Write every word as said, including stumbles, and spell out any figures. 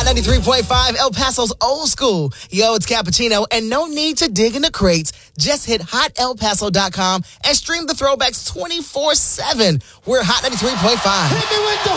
ninety-three point five, El Paso's old school. Yo, it's Cappuccino, and no need to dig in the crates. Just hit hot el paso dot com and stream the throwbacks twenty-four seven. We're Hot ninety-three point five. Hit me with the